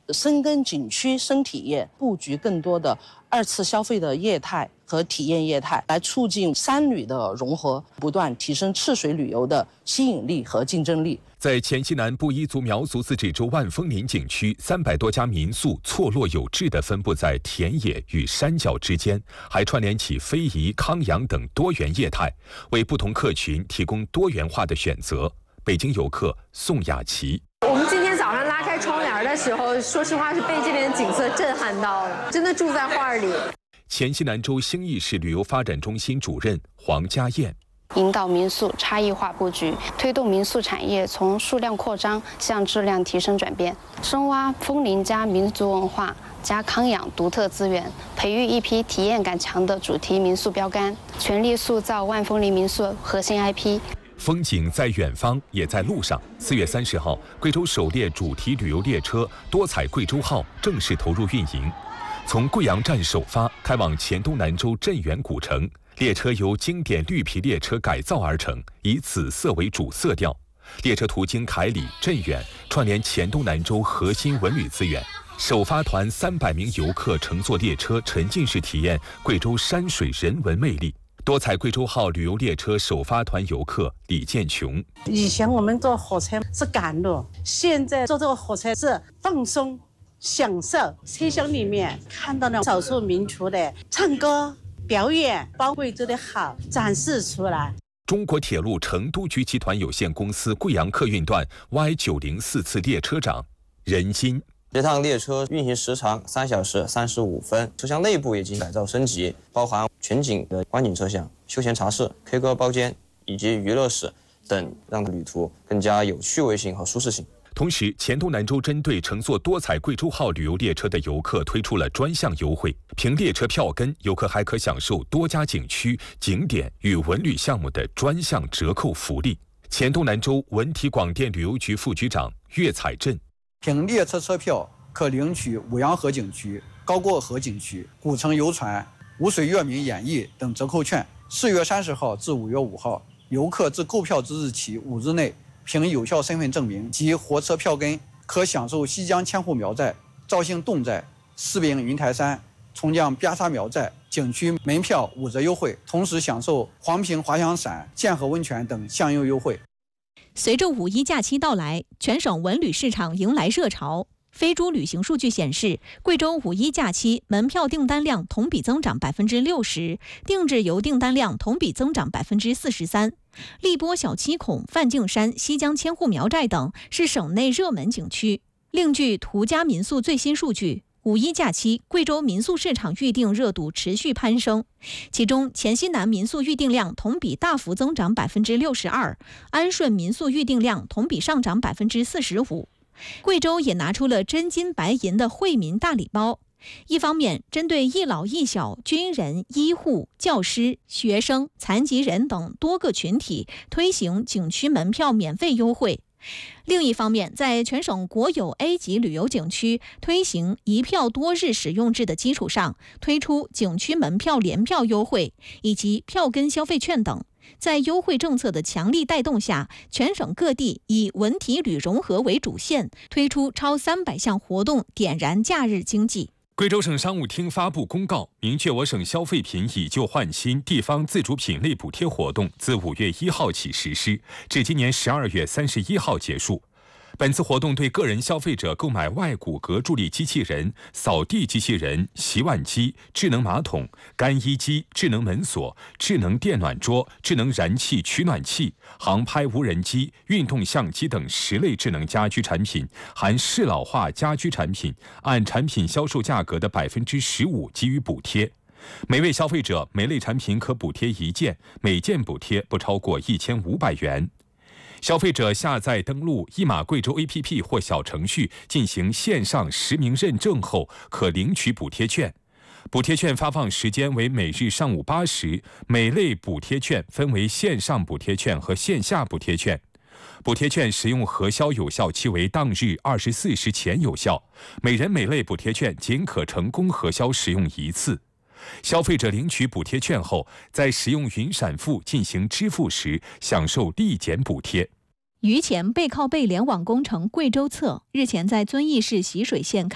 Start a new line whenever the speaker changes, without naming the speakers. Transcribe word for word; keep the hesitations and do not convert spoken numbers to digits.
深耕景区生体验，布局更多的二次消费的业态和体验业态，来促进三旅的融合，不断提升赤水旅游的吸引力和竞争力。
在黔西南布依族苗族自治州万丰林景区，三百多家民宿错落有致地分布在田野与山脚之间，还串联起非遗、康养等多元业态，为不同客群提供多元化的选择。北京游客宋雅琪：
我们今天早上拉开窗帘的时候，说实话是被这边的景色震撼到了，真的住在画里。
黔西南州兴义市旅游发展中心主任黄家燕。
引导民宿差异化布局，推动民宿产业从数量扩张向质量提升转变，深挖枫林加民族文化加康养独特资源，培育一批体验感强的主题民宿标杆，全力塑造万枫林民宿核心 I P。
风景在远方，也在路上。四月三十号，贵州首列主题旅游列车“多彩贵州号”正式投入运营，从贵阳站首发，开往黔东南州镇远古城。列车由经典绿皮列车改造而成，以紫色为主色调。列车途经凯里、镇远，串联黔东南州核心文旅资源。首发团三百名游客乘坐列车，沉浸式体验贵州山水人文魅力。多彩贵州号旅游列车首发团游客李建琼：
以前我们坐火车是赶路，现在坐这个火车是放松、享受。车厢里面看到了少数民族的唱歌。表演把贵州的好展示出来。
中国铁路成都局集团有限公司贵阳客运段 Y 九零四次列车长任金：
这趟列车运行时长三小时三十五分，车厢内部也进行改造升级，包含全景的观景车厢、休闲茶室、K 歌包间以及娱乐室等，让旅途更加有趣味性和舒适性。
同时，黔东南州针对乘坐多彩贵州号旅游列车的游客推出了专项优惠，凭列车票根，游客还可享受多家景区、景点与文旅项目的专项折扣福利。黔东南州文体广电旅游局副局长岳彩镇：
凭列车车票可领取五羊河景区、高过河景区、古城游船、无水月明演艺等折扣券。四月三十号至五月五号，游客自购票之日起五日内，凭有效身份证明及火车票根，可享受西江千户苗寨、肇兴侗寨、士兵云台山、从江边沙苗寨景区门票五折优惠，同时享受黄坪滑翔伞、剑河温泉等相应优惠。
随着五一假期到来，全省文旅市场迎来热潮。飞猪旅行数据显示，贵州五一假期门票订单量同比增长百分之六十，定制游订单量同比增长百分之四十三。荔波小七孔、梵净山、西江千户苗寨等是省内热门景区。另据途家民宿最新数据，五一假期贵州民宿市场预订热度持续攀升，其中黔西南民宿预订量同比大幅增长百分之六十二，安顺民宿预订量同比上涨百分之四十五。贵州也拿出了真金白银的惠民大礼包，一方面针对一老一小、军人、医护、教师、学生、残疾人等多个群体推行景区门票免费优惠，另一方面在全省国有 A 级旅游景区推行一票多日使用制的基础上，推出景区门票联票优惠以及票根消费券等。在优惠政策的强力带动下，全省各地以文体旅融合为主线，推出超三百项活动，点燃假日经济。
贵州省商务厅发布公告，明确我省消费品以旧换新地方自主品类补贴活动自五月一号起实施，至今年十二月三十一号结束。本次活动对个人消费者购买外骨骼助力机器人、扫地机器人、洗碗机、智能马桶、干衣机、智能门锁、智能电暖桌、智能燃气取暖器、航拍无人机、运动相机等十类智能家居产品，含适老化家居产品，按产品销售价格的百分之十五给予补贴。每位消费者每类产品可补贴一件，每件补贴不超过一千五百元。消费者下载登录一码贵州 A P P 或小程序进行线上实名认证后，可领取补贴券。补贴券发放时间为每日上午八时，每类补贴券分为线上补贴券和线下补贴券。补贴券使用核销有效期为当日二十四时前有效，每人每类补贴券仅可成功核销使用一次。消费者领取补贴券后，在使用云闪付进行支付时，享受立减补贴。
榆钱背靠背联网工程贵州侧日前在遵义市习水县